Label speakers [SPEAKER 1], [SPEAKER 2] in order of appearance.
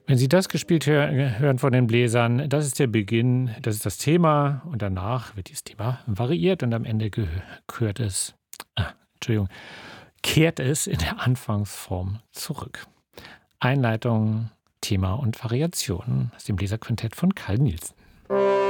[SPEAKER 1] Wenn Sie das gespielt hören von den Bläsern, das ist der Beginn, das ist das Thema und danach wird dieses Thema variiert und am Ende gehört es, Entschuldigung, kehrt es in der Anfangsform zurück. Einleitung, Thema und Variationen aus dem Bläserquintett von Carl Nielsen.